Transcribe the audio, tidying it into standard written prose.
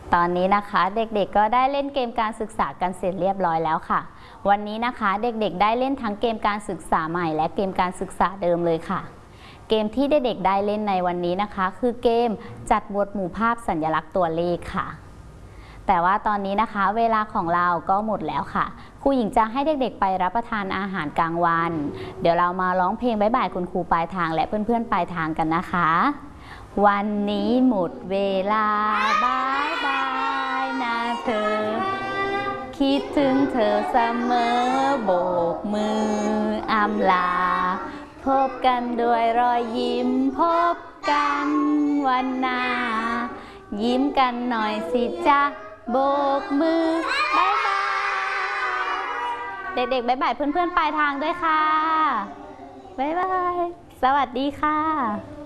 ตอนนี้นะคะเด็กๆก็ได้เล่นเกมการศึกษากันเสร็จเรียบร้อยแล้วค่ะวันนี้นะคะเด็กๆได้เล่นทั้งเกมการศึกษาใหม่และเกมการศึกษาเดิมเลยค่ะเกมที่เด็กๆได้เล่นในวันนี้นะคะคือเกมจัดหมวดหมู่ภาพสัญลักษณ์ตัวเลขค่ะแต่ว่าตอนนี้นะคะเวลาของเราก็หมดแล้วค่ะครูหญิงจะให้เด็กๆไปรับประทานอาหารกลางวันเดี๋ยวเรามาร้องเพลงบ๊ายบายคุณครูปลายทางและเพื่อนๆปลายทางกันนะคะวันนี้หมดเวลาบายบายนะเธอคิดถึงเธอเสมอโบกมืออำลาพบกันด้วยรอยยิ้มพบกันวันหน้ายิ้มกันหน่อยสิจ๊ะโบกมือบายบายเด็กๆบ๊ายบายเพื่อนๆปลายทางด้วยค่ะบ๊ายบายสวัสดีค่ะ